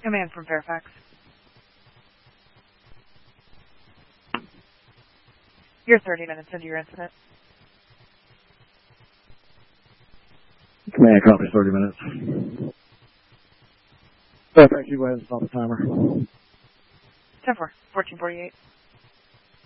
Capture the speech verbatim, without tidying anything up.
Command from Fairfax. You're thirty minutes into your incident. Command, copy thirty minutes. Fairfax, you go ahead and stop the timer. ten four, fourteen forty-eight.